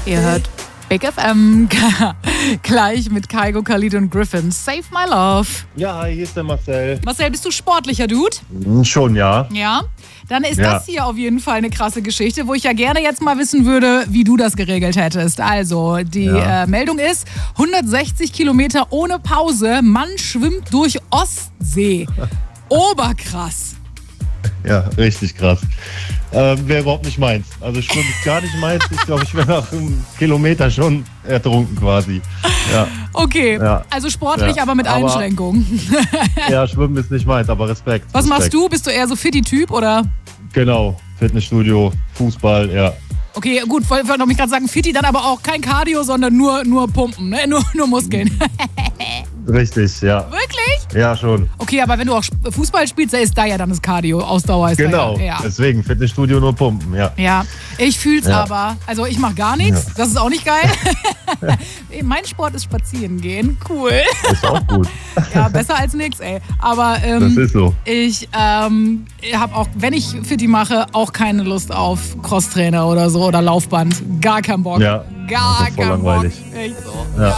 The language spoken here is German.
Ihr hört Big FM. Gleich mit Kygo, Khalid und Griffin. Save my love. Ja, hier ist der Marcel. Marcel, bist du sportlicher Dude? Schon, ja. Ja? Dann ist Ja. das hier auf jeden Fall eine krasse Geschichte, wo ich ja gerne jetzt mal wissen würde, wie du das geregelt hättest. Also, die Meldung ist, 160 Kilometer ohne Pause, Mann schwimmt durch Ostsee. Oberkrass. Ja, richtig krass. Wäre überhaupt nicht meins. Also Schwimmen ist gar nicht meins. Ich glaube, ich wäre nach einem Kilometer schon ertrunken quasi. Ja, Okay, Ja. also sportlich, Ja. aber mit Aber- Einschränkungen. ja, Schwimmen ist nicht meins, aber Respekt. Was machst Respekt. du? Bist du eher so Fitti-Typ oder? Genau, Fitnessstudio, Fußball, ja. Okay, gut, wollte mich gerade sagen, Fitti, dann aber auch kein Cardio, sondern nur Pumpen, ne? Nur Muskeln. Richtig, ja. Wirklich? Ja, schon. Okay, aber wenn du auch Fußball spielst, da ist da ja dann das Cardio, Ausdauer ist Genau. da ja. Deswegen Fitnessstudio nur pumpen, ja. Ja, ich fühl's Ja. aber. Also ich mache gar nichts, das ist auch nicht geil. Mein Sport ist spazieren gehen, cool. Ist auch gut. Ja, besser als nix, ey. Aber Das ist so. ich habe auch, wenn ich Fitti mache, auch keine Lust auf Crosstrainer oder so oder Laufband. Gar keinen Bock. Ja, Gar das ist voll keinen Bock. langweilig. Echt so. Ja.